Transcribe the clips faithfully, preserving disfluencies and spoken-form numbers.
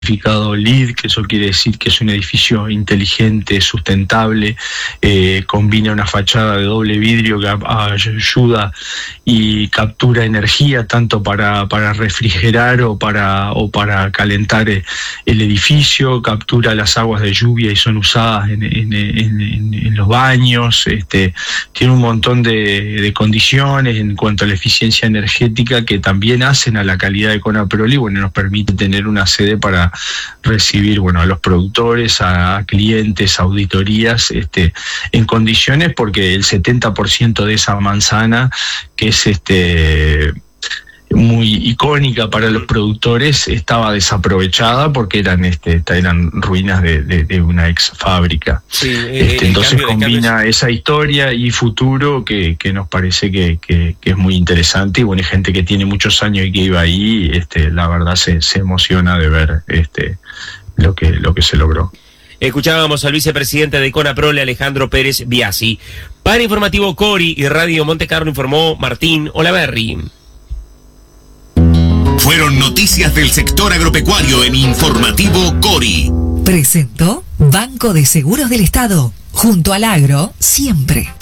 certificado L E E D, que eso quiere decir que es un edificio inteligente, sustentable, eh, combina una fachada de doble vidrio que a, ayuda y captura energía tanto para, para refrigerar o para, o para calentar el, el edificio, captura las aguas de lluvia y son usadas en, en, en, en, en los baños, este, tiene un montón de, de condiciones en cuanto a la eficiencia energética que también hacen a la calidad de Conaprole y bueno, nos permite tener una sede para recibir bueno a los productores, a clientes, a auditorías este, en condiciones, porque el setenta por ciento de esa manzana, que es este muy icónica para los productores, estaba desaprovechada porque eran este eran ruinas de, de, de una ex fábrica. Sí, este, entonces cambio, combina cambio... esa historia y futuro que, que nos parece que, que, que es muy interesante y bueno, hay gente que tiene muchos años y que iba ahí, este, la verdad se, se emociona de ver este lo que lo que se logró. Escuchábamos al vicepresidente de Conaprole, Alejandro Pérez Biasi. Para Informativo Cori y Radio Monte Carlo informó Martín Olaverri. Fueron noticias del sector agropecuario en Informativo Cori. Presentó Banco de Seguros del Estado. Junto al agro, siempre.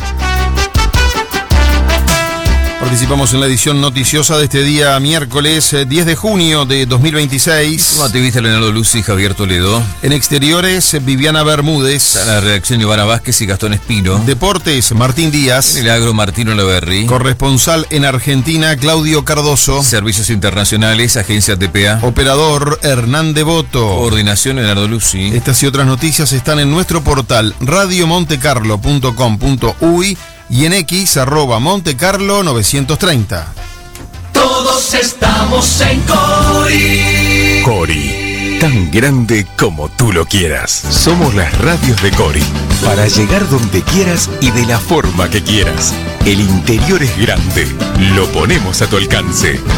Participamos en la edición noticiosa de este día miércoles diez de junio de dos mil veintiséis. Como activista Leonardo Luzzi y Javier Toledo. En exteriores, Viviana Bermúdez. En la redacción, Ivana Vázquez y Gastón Espino. Deportes, Martín Díaz. En el agro, Martín Olaverri. Corresponsal en Argentina, Claudio Cardoso. Servicios internacionales, Agencia T P A. Operador, Hernán Devoto. Coordinación, Leonardo Luzzi. Estas y otras noticias están en nuestro portal radio monte carlo punto com punto uy y en X, arroba Montecarlo novecientos treinta. Todos estamos en Cori. Cori, tan grande como tú lo quieras. Somos las radios de Cori, para llegar donde quieras y de la forma que quieras. El interior es grande, lo ponemos a tu alcance.